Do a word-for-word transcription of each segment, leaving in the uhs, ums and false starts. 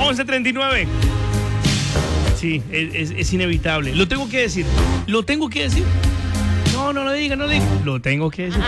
once treinta y nueve. Sí, es, es, es inevitable. Lo tengo que decir. Lo tengo que decir. No, no lo diga, no lo diga. Lo tengo que decir.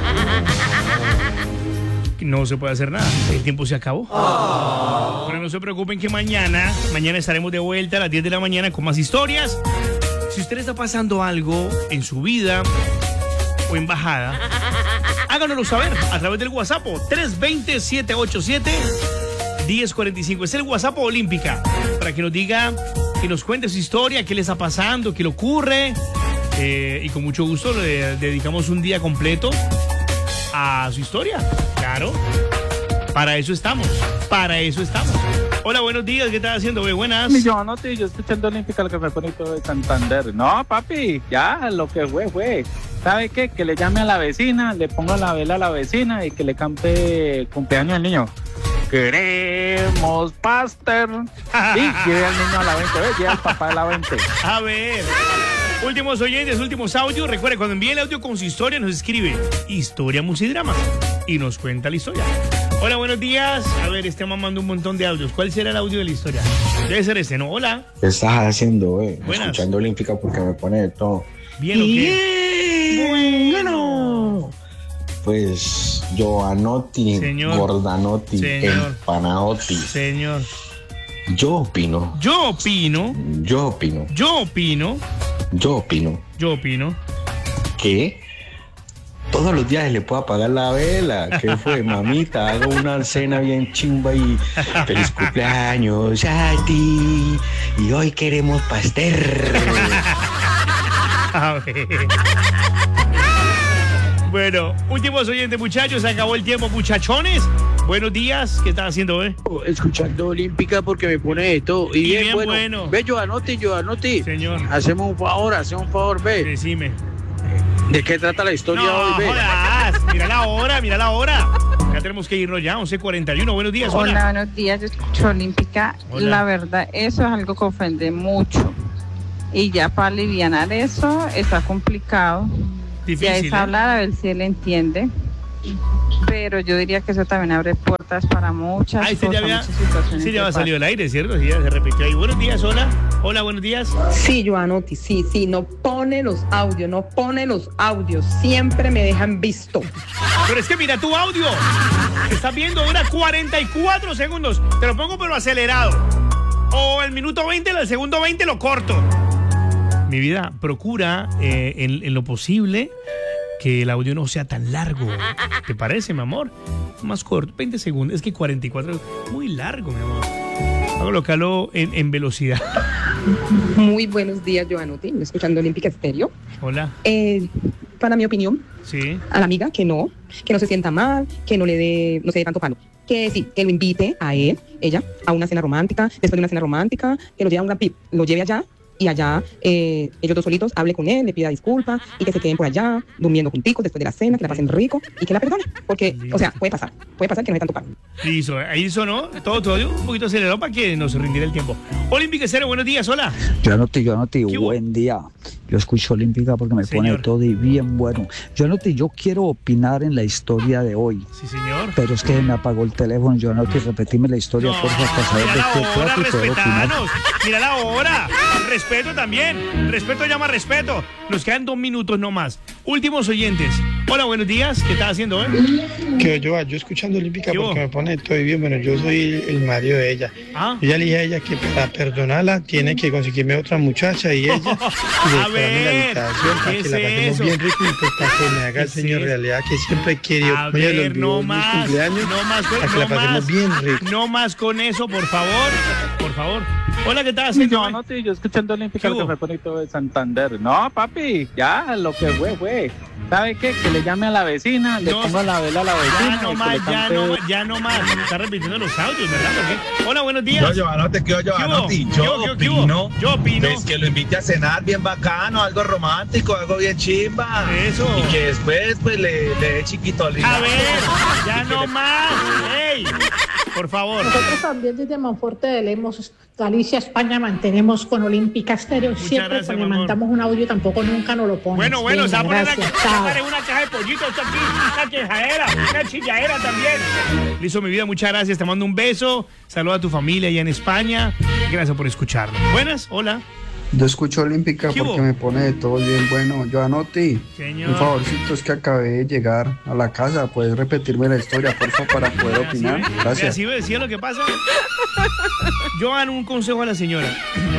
No se puede hacer nada. El tiempo se acabó. Oh. Pero no se preocupen que mañana, mañana estaremos de vuelta a las diez de la mañana con más historias. Si usted está pasando algo en su vida o en bajada, háganoslo saber a través del WhatsApp tres dos cero, siete ocho siete, uno cero cuatro cinco. Es el WhatsApp Olímpica para que nos diga, que nos cuente su historia, qué le está pasando, qué le ocurre. Eh, y con mucho gusto le dedicamos un día completo a su historia. Claro, para eso estamos, para eso estamos. Hola, buenos días, ¿qué estás haciendo, güey? Buenas. Yo no te, yo escuchando Olímpica, lo que me pone todo de Santander. No, papi, ya, lo que fue, fue. ¿Sabe qué? Que le llame a la vecina, le ponga la vela a la vecina y que le cante cumpleaños al niño. Queremos pastel. Y lleve al niño a la veinte, ¿ves? Lleve al papá a la veinte. A ver, últimos oyentes, últimos audios. Recuerde, cuando envíe el audio con su historia, nos escribe Historia Musidrama y nos cuenta la historia. Hola, buenos días. A ver, este man mandó un montón de audios. ¿Cuál será el audio de la historia? Debe ser este, ¿no? Hola. ¿Qué estás haciendo, güey? Buenas. Escuchando Olímpica porque me pone de todo. ¿Bien o qué? Bueno. Pues, Giovanotti, Señor. Gordanotti, Señor. Empanadotti. Señor. Yo opino. Yo opino. Yo opino. Yo opino. Yo opino. Yo opino. Que todos los días le puedo apagar la vela. ¿Qué fue, mamita? Hago una cena bien chimba y feliz cumpleaños a ti. Y hoy queremos pastel. A ver. Bueno, últimos oyentes, muchachos. Se acabó el tiempo, muchachones. Buenos días. ¿Qué estás haciendo, eh? Escuchando Olímpica porque me pone de todo. Y, Y bien, bien bueno. bueno. Ve, Giovanotti, Giovanotti. Señor. Hacemos un favor, hacemos un favor, ve. Decime. ¿De qué trata la historia No, hoy, ve? jodas. Mira la hora, mira la hora. Ya tenemos que irnos ya, once cuarenta y uno. Buenos días, hola. Hola, buenos días. Yo escucho Olímpica. Hola. La verdad, eso es algo que ofende mucho. Y ya para alivianar eso está complicado. Difícil, Ya es ¿eh? hablar a ver si él entiende. Pero yo diría que eso también abre puertas para muchas Ah, este cosas, ya había, muchas situaciones. sí, ya que había salido pasan. al aire, ¿cierto? Sí, ya se repitió ahí. Buenos días, hola. Hola, buenos días. Sí, Giovanotti, sí, sí, no pone los audios, no pone los audios, siempre me dejan visto. Pero es que mira tu audio. Estás viendo, dura cuarenta y cuatro segundos. Te lo pongo pero acelerado. O el minuto veinte, el segundo veinte lo corto. Mi vida, procura eh, en, en lo posible que el audio no sea tan largo. ¿Te parece, mi amor? Más corto, veinte segundos. Es que cuarenta y cuatro, muy largo, mi amor. Vamos a colocarlo en, en velocidad. Muy buenos días, Giovanotti, escuchando Olímpica Estéreo. Hola. Eh, para mi opinión, Sí. a la amiga que no, que no se sienta mal, que no le dé, no se dé tanto palo. Que sí, que lo invite a él, ella, a una cena romántica, después de una cena romántica, que lo lleve a un gran pip, lo lleve allá. Y allá, eh, ellos dos solitos, hable con él, le pida disculpas y que se queden por allá, durmiendo junticos después de la cena, que la pasen rico y que la perdone. Porque, o sea, puede pasar, puede pasar que no hay tanto palo. Listo, ahí sonó todo, todo un poquito acelerado para que nos rindiera el tiempo. Olímpica Cero, buenos días, hola. Giovanotti, Giovanotti, ¿Qué hubo? buen día. Yo escucho Olímpica porque me Señor. pone todo y bien bueno. Giovanotti, yo quiero opinar en la historia de hoy. Sí, señor. Pero es que me apagó el teléfono, Giovanotti, repetime la historia, No, por favor, para saber mira de la qué hora, trata y poder opinar. respetanos. Mira la hora. Respeto también. Respeto llama respeto. Nos quedan dos minutos nomás. Últimos oyentes. Hola, buenos días. ¿Qué estás haciendo, eh? Que yo, yo escuchando Olímpica ¿Qué hubo? porque me pone todo bien. Bueno, yo soy el marido de ella. Ah. Yo ya le dije a ella que para perdonarla tiene que conseguirme otra muchacha y ella y A decorarme ver, la habitación para ¿qué que la es pasemos eso? bien rico y pues para que me haga ¿Qué el es sueño eso? realidad que siempre he querido. A Como ella le ver, olvidó no mis más. cumpleaños, No más, para que no la pasemos más. bien rico. No más con eso, por favor. Por favor. Hola, ¿qué estás Sí, haciendo? eh? Giovanotti, yo escuchando Olímpica, ¿Qué lo que hubo? me pone todo de Santander. No, papi, ya, lo que fue, fue. ¿Sabe qué? Que le llame a la vecina, le No, ponga la vela a la vecina. Ya no y que más, le ya cante- no más, ya no más. Está repitiendo los audios, ¿verdad? ¿Por qué? Hola, buenos días. Yo, Giovanotti, que yo, ¿Qué hubo? Giovanotti, ¿Qué yo hubo? ¿Qué hubo? opino, Yo opino. pues, que lo invite a cenar bien bacano, algo romántico, algo bien chimba. Eso. Y que después, pues, le, le dé chiquito lindo. A ver, ya no más. ¡Ey! Por favor. Nosotros también desde Monforte de Lemos, Galicia, España, mantenemos con Olímpica Estéreo. Muchas Siempre gracias, cuando le mi amor. mandamos un audio tampoco nunca nos lo ponen. Bueno, bueno, Venga, se va a poner la gracias, se va a chao. poner una caja de pollitos esto aquí, una quejadera, una chilladera también. Listo, mi vida, muchas gracias. Te mando un beso. Saluda a tu familia allá en España. Gracias por escucharnos. Buenas, hola. Yo escucho Olímpica ¿Qué hubo? porque me pone de todo bien bueno. Yo anoté. Señor. Un favorcito, es que acabé de llegar a la casa. ¿Puedes repetirme la historia, por favor, para poder Vea, ¿sí opinar? ve? Vea, Gracias. ¿sí ve? ¿Sí ve lo que pasa? Yo hago un consejo a la señora.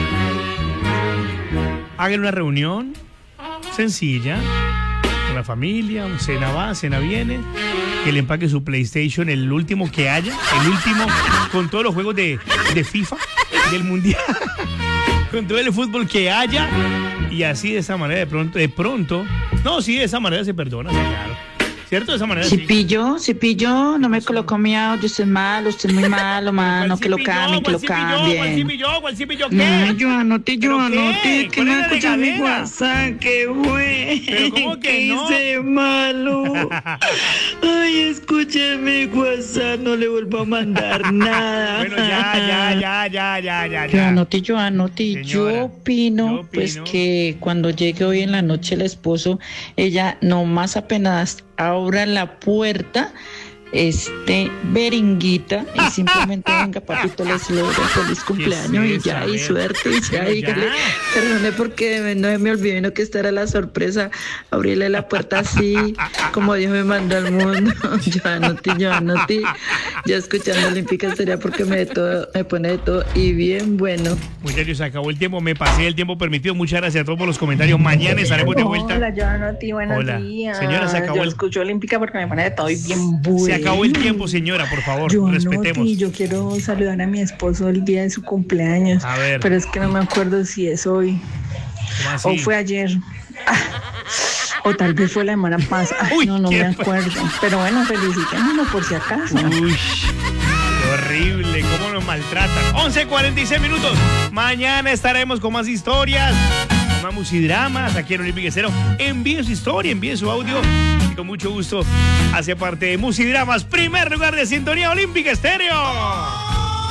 Hagan una reunión sencilla con la familia, cena va, cena viene, que le empaque su PlayStation, el último que haya, el último, con todos los juegos de, de FIFA, del Mundial, con todo el fútbol que haya, y así de esa manera de pronto, de pronto, no, sí, de esa manera se perdona, sí, claro. ¿Cierto? De esa manera Si sí. pillo, si pillo, no me colocó mi audio, usted es malo, usted es muy malo, mano, que lo cambien, que lo ¿Cuál sí cambien. pilló? ¿Cuál sí pilló? ¿Qué? No, yo anoté, yo ¿Pero anoté, qué? que ¿Cuál no es la escuché mi regadera? WhatsApp, que fue. ¿Pero cómo que no? hice malo. Ay, escuché mi WhatsApp, no le vuelvo a mandar nada. Bueno, ya, ya, ya, ya, ya, ya, Yo ya. anoté, yo anoté, Señora, yo opino, yo opino. pues que cuando llegue hoy en la noche el esposo, ella nomás apenas abra la puerta, este, beringuita, y simplemente venga, papito, le celebro feliz cumpleaños es y eso? ya, A y ver. suerte, y ya, Pero dígale, ya. perdone porque no se me olvidó no que esta era la sorpresa, abrirle la puerta así, como Dios me mandó al mundo. Yo anoté, yo anoté, ya escuchando Olímpica sería porque me, de todo, me pone de todo y bien bueno. Muchachos, se acabó el tiempo, me pasé el tiempo permitido. Muchas gracias a todos por los comentarios. Mañana estaremos de vuelta. Hola, yo anoté, buenos Hola. días. Señora, se acabó Yo el- escucho Olímpica porque me pone de todo y bien bueno. Se acabó el tiempo, señora, por favor, Yo respetemos. anoté, yo quiero saludar a mi esposo el día de su cumpleaños. A ver. Pero es que no me acuerdo si es hoy ¿Cómo así? o fue ayer. Ah, o tal vez fue la semana pasada. Ay, Uy, no, no qué me acuerdo. Pero bueno, felicitémoslo por si acaso. Uy, qué horrible, cómo nos maltratan. once cuarenta y seis minutos. Mañana estaremos con más historias, con más musidramas aquí en Olímpica Estéreo. Envíe su historia, envíe su audio y con mucho gusto hace parte de Musidramas, primer lugar de sintonía Olímpica Estéreo.